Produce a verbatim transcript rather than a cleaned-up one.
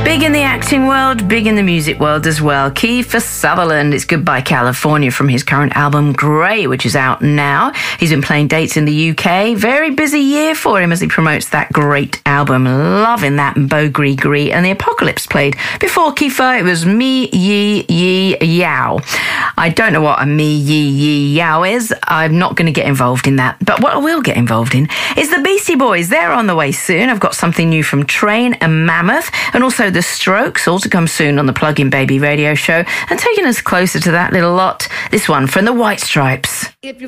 Big in the acting world, big in the music world as well. Kiefer Sutherland, it's Goodbye California from his current album Grey, which is out now. He's been playing dates in the U K. Very busy year for him as he promotes that great album. Loving that Beau Gris Gris. And The Apocalypse played before Kiefer. It was Me Yi Yi Yow. I don't know what a Me Yi Yi Yow is. I'm not going to get involved in that. But what I will get involved in is the Beastie Boys. They're on the way soon. I've got something new from Train and Mammoth, and also The Strokes, all to come soon on the Plug-in Baby radio show, and taking us closer to that little lot, this one from the White Stripes. If you